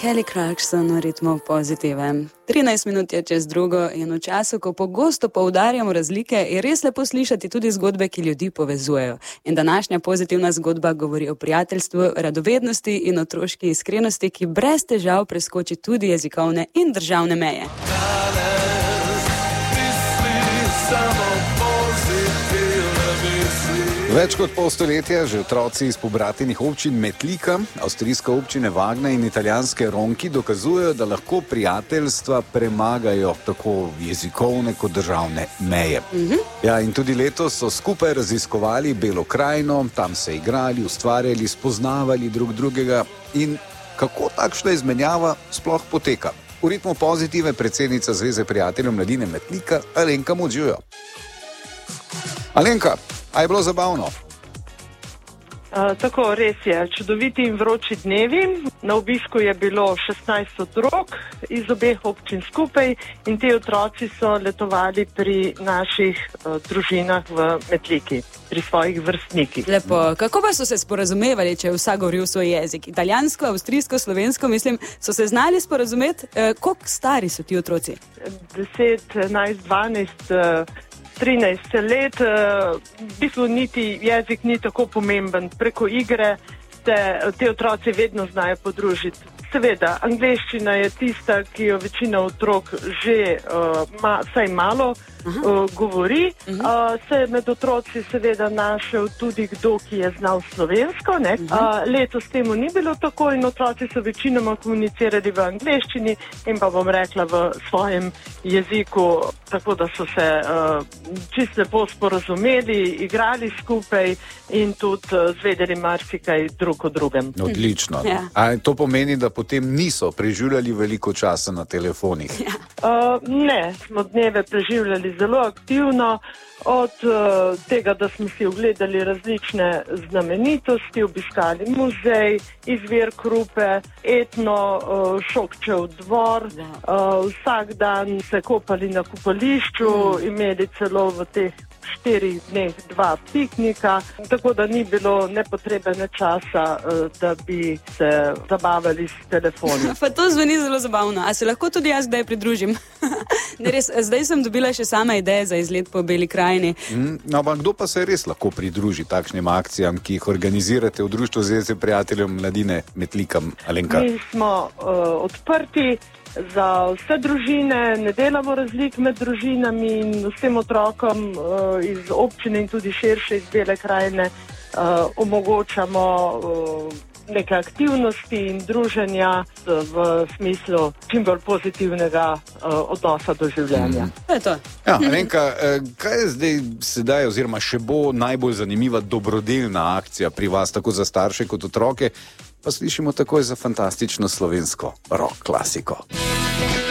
Kelly Clarkson v ritmu Pozitive. 13 minut je čez drugo in v času, ko pogosto poudarjamo razlike, je res lepo slišati tudi zgodbe, ki ljudi povezujejo. In današnja pozitivna zgodba govori o prijateljstvu, radovednosti in otroški iskrenosti, ki brez težav preskoči tudi jezikovne in državne meje. Več kot pol stoletja že otroci iz pobratenih občin Metlika, avstrijske občine Vagna in italijanske Ronki dokazujejo, da lahko prijateljstva premagajo tako jezikovne kot državne meje. Ja, in tudi letos so skupaj raziskovali Belo krajino, tam se igrali, ustvarjali, spoznavali drug drugega in kako takšna izmenjava sploh poteka. V ritmu Pozitive predsednica Zveze prijateljev mladine Metlika Alenka Modžujo. Alenka, a je bilo zabavno? Tako, res je. Čudoviti in vroči dnevi. Na obisku je bilo 16 otrok iz obeh občin skupaj in ti otroci so letovali pri naših družinah v Metliki, pri svojih vrstnikih. Lepo. Kako pa so se sporazumevali, če je vsak govoril svoj jezik? Italijansko, avstrijsko, slovensko, mislim, so se znali sporazumeti? Koliko stari so ti otroci? 10, 11, 12... 13 let, v bistvu niti jezik ni tako pomemben. Preko igre se te otroci vedno znajo podružiti. Seveda, angleščina je tista, ki jo večina otrok že vsaj malo govori. Se med otroci seveda našel tudi kdo, ki je znal slovensko. Letos temu ni bilo tako in otroci so večinoma komunicirali v angleščini in pa bom rekla v svojem jeziku, tako da so se čisto lepo sporazumeli, igrali skupaj in tudi zvedeli marsikaj drug o drugem. Odlično. A to pomeni, da potem niso preživljali veliko časa na telefonih? Ne, smo dneve preživljali zelo aktivno, od tega, da smo si ogledali različne znamenitosti, obiskali muzej, izvir Krupe, etno, Šokčev dvor, vsak dan se kopali na kopališču, imeli celo v teh 4 dneh 2 piknika, tako da ni bilo nepotrebne časa, da bi se zabavali s telefoni. Pa to zveni zelo zabavno. A se lahko tudi jaz kdaj pridružim? Res, zdaj sem dobila še sama ideje za izlet po Beli krajini. Ampak kdo pa se res lahko pridruži takšnim akcijam, ki jih organizirate v Društvu Zveze prijateljev mladine Metlika, Alenka? Mi smo odprti za vse družine, ne delamo razlik med družinami in vsem otrokom iz občine in tudi širše iz Bele krajine omogočamo neke aktivnosti in druženja v smislu čim bolj pozitivnega odnosa do življenja. To je to. Ja, Alenka, kaj je sedaj oziroma še bo najbolj zanimiva dobrodelna akcija pri vas, tako za starše kot otroke? Pa slišimo takoj za fantastično slovensko rock klasiko.